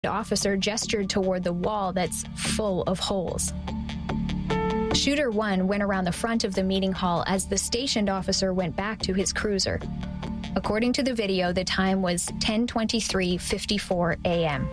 The officer gestured toward the wall that's full of holes. Shooter 1 went around the front of the meeting hall as the stationed officer went back to his cruiser. According to the video, the time was 10:23:54 a.m.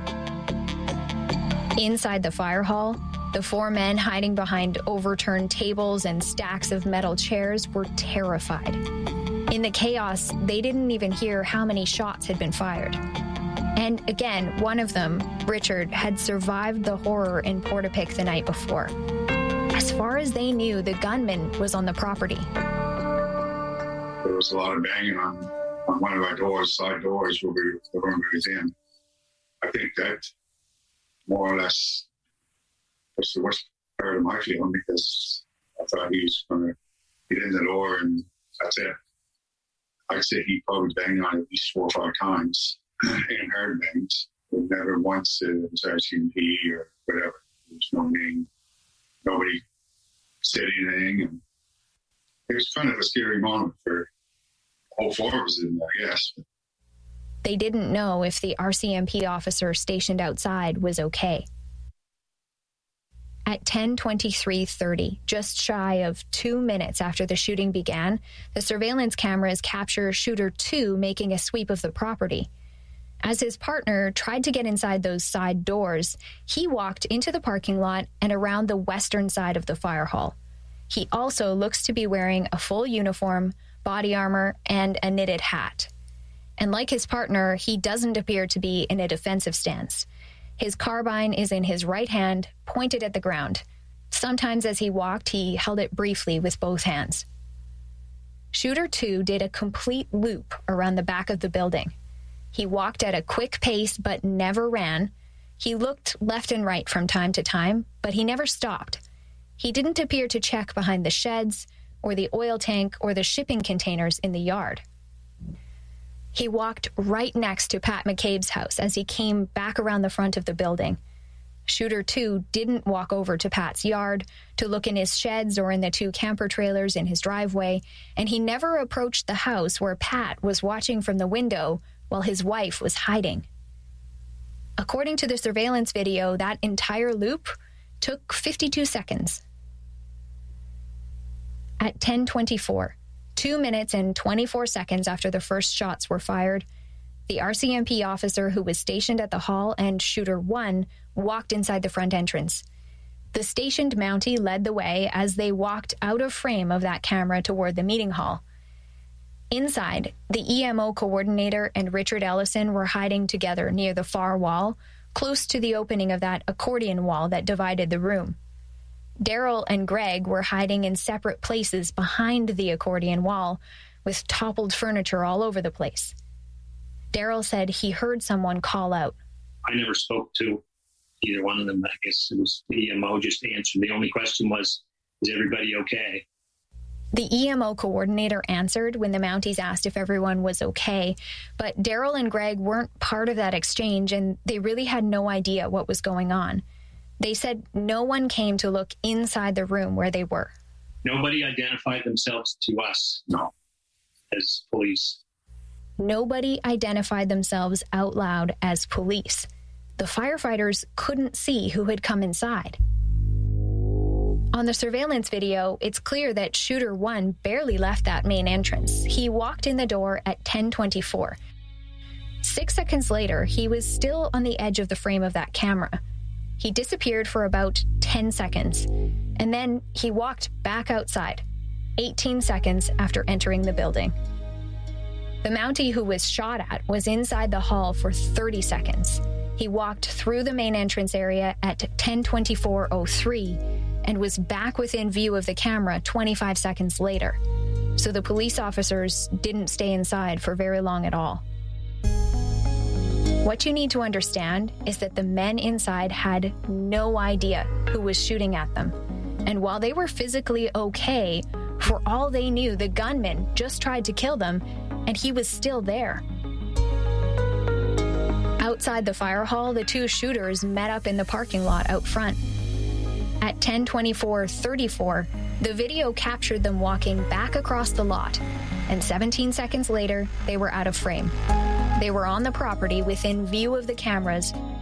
Inside the fire hall, the 4 men hiding behind overturned tables and stacks of metal chairs were terrified. In the chaos, they didn't even hear how many shots had been fired. And again, one of them, Richard, had survived the horror in Portapique the night before. As far as they knew, the gunman was on the property. There was a lot of banging on one of our doors, side doors, where the room we was in. I think that more or less was the worst part of my feeling, because I thought he was going to get in the door and that's it. I'd say he probably banged on it at least 4 or 5 times and hard bangs, but never once was RCMP or whatever. There was no name, nobody said anything, and it was kind of a scary moment for the whole 4 of us, I guess. They didn't know if the RCMP officer stationed outside was okay. At 10:23:30, just shy of 2 minutes after the shooting began, the surveillance cameras capture Shooter 2 making a sweep of the property. As his partner tried to get inside those side doors, he walked into the parking lot and around the western side of the fire hall. He also looks to be wearing a full uniform, body armor, and a knitted hat. And like his partner, he doesn't appear to be in a defensive stance. His carbine is in his right hand, pointed at the ground. Sometimes as he walked, he held it briefly with both hands. Shooter 2 did a complete loop around the back of the building. He walked at a quick pace but never ran. He looked left and right from time to time, but he never stopped. He didn't appear to check behind the sheds or the oil tank or the shipping containers in the yard. He walked right next to Pat McCabe's house as he came back around the front of the building. Shooter 2 didn't walk over to Pat's yard to look in his sheds or in the 2 camper trailers in his driveway, and he never approached the house where Pat was watching from the window while his wife was hiding. According to the surveillance video, that entire loop took 52 seconds. At 10:24, 2 minutes and 24 seconds after the first shots were fired, the RCMP officer who was stationed at the hall and Shooter 1 walked inside the front entrance. The stationed Mountie led the way as they walked out of frame of that camera toward the meeting hall. Inside, the EMO coordinator and Richard Ellison were hiding together near the far wall, close to the opening of that accordion wall that divided the room. Daryl and Greg were hiding in separate places behind the accordion wall, with toppled furniture all over the place. Daryl said he heard someone call out. I never spoke to either one of them. I guess it was the EMO just answered. The only question was, is everybody okay? The EMO coordinator answered when the Mounties asked if everyone was okay, but Daryl and Greg weren't part of that exchange, and they really had no idea what was going on. They said no one came to look inside the room where they were. Nobody identified themselves to us, no, as police. Nobody identified themselves out loud as police. The firefighters couldn't see who had come inside. On the surveillance video, it's clear that Shooter 1 barely left that main entrance. He walked in the door at 10:24. 6 seconds later, he was still on the edge of the frame of that camera. He disappeared for about 10 seconds, and then he walked back outside, 18 seconds after entering the building. The Mountie who was shot at was inside the hall for 30 seconds. He walked through the main entrance area at 10:24:03 and was back within view of the camera 25 seconds later. So the police officers didn't stay inside for very long at all. What you need to understand is that the men inside had no idea who was shooting at them. And while they were physically okay, for all they knew, the gunman just tried to kill them, and he was still there. Outside the fire hall, the 2 shooters met up in the parking lot out front. At 10:24:34, the video captured them walking back across the lot, and 17 seconds later, they were out of frame. They were on the property within view of the cameras,